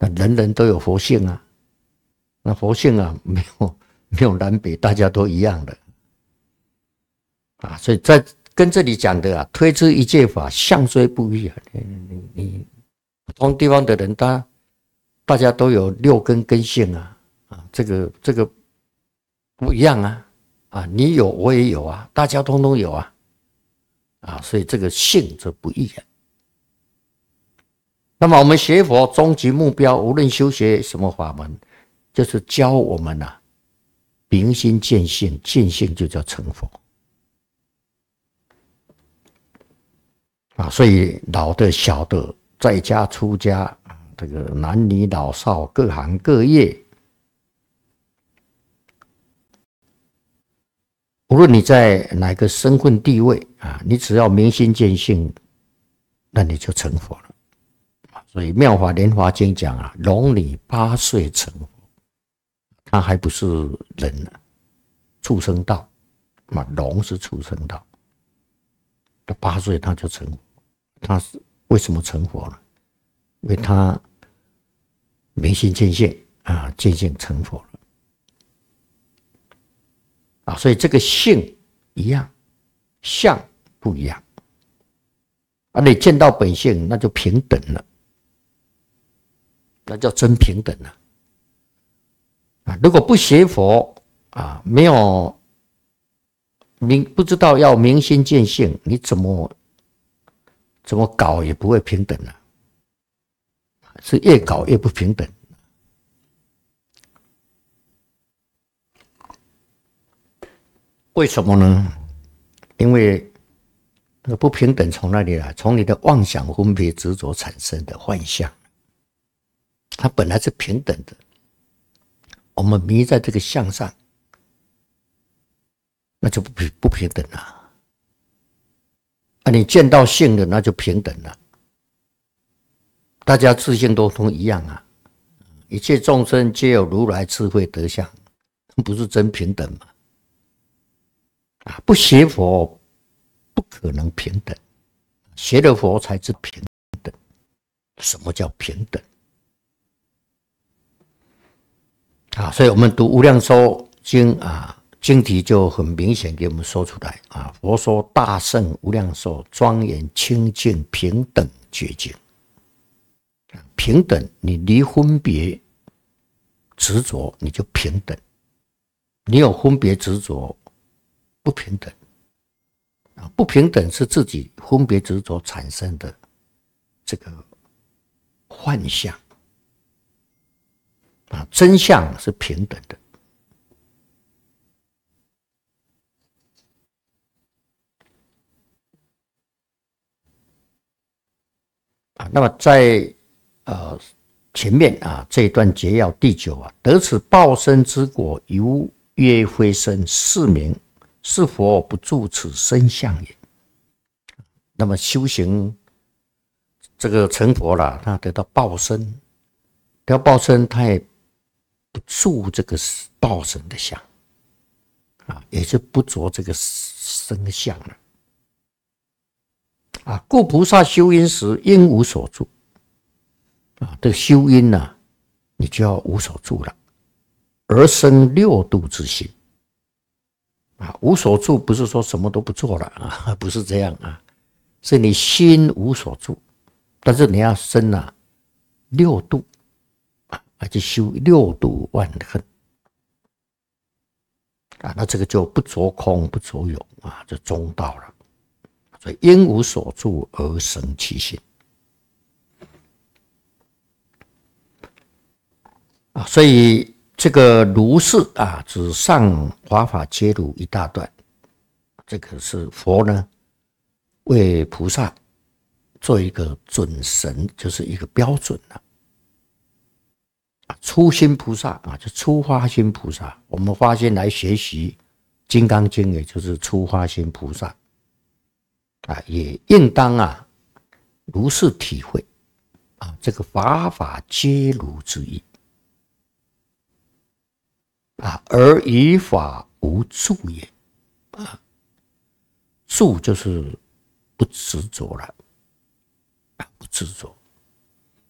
那人人都有佛性啊，那佛性啊没有南北，大家都一样的啊。所以在跟这里讲的啊，推之一切法，相虽不异啊。你不同地方的人，大家都有六根根性啊，这个不一样啊，你有我也有啊，大家通通有啊，所以这个性则不异啊。那么我们学佛终极目标，无论修学什么法门，就是教我们明心见性，见性就叫成佛啊。所以老的小的，在家出家，这个男女老少各行各业，无论你在哪个身份地位啊，你只要明心见性，那你就成佛了。所以《妙法莲华经》讲啊，龙女8岁成佛，他还不是人呢，畜生道，龙是畜生道，他8岁他就成佛。他是为什么成佛呢？因为他明心见性啊，见性成佛了啊。所以这个性一样，相不一样啊。你见到本性，那就平等了。那叫真平等了啊！如果不学佛啊，没有不知道要明心见性，你怎么搞也不会平等了，是越搞越不平等。为什么呢？因为不平等从哪里来？从你的妄想分别执着产生的幻象。它本来是平等的，我们迷在这个相上，那就不平等了。你见到性的，那就平等了。大家自性都一样啊，一切众生皆有如来智慧德相，不是真平等吗？不学佛不可能平等，学了佛才是平等。什么叫平等？所以我们读《无量寿经》经题就很明显给我们说出来佛说大圣无量寿，庄严清净平等觉境。平等，你离分别执着，你就平等；你有分别执着，不平等。不平等是自己分别执着产生的这个幻象。真相是平等的。那么在前面这一段节要第9得此报身之果，犹曰非身，是名是佛不住此身相也。那么修行这个成佛了，他得到报身，得到报身，他也不住这个报身的相也就不着这个身相了故菩萨修因时，应无所住这个修因你就要无所住了，而生六度之心无所住不是说什么都不做了不是这样是你心无所住，但是你要生六度去修六度万恨那这个就不着空不着有就中道了。所以因无所住而生其心所以这个如是指上华法皆如一大段，这个是佛呢为菩萨做一个准绳，就是一个标准初心菩萨就初发心菩萨，我们发心来学习金刚经，也就是初发心菩萨也应当如是体会这个法法皆如之意而于法无住也住就是不执着了不执着